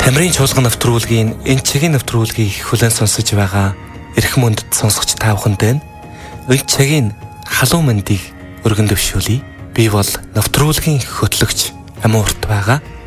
Тамирын чуулган нэвтрүүлгийн энэ цагийн нэвтрүүлгийг хүлээн сонсож байгаа эрхэм мөндөд сонсогч та бүхэнд энэ цагийн халуун мэндийг өргөн дэвшүүлье. Би бол нэвтрүүлгийн хөтлөгч Амуурт байгаа.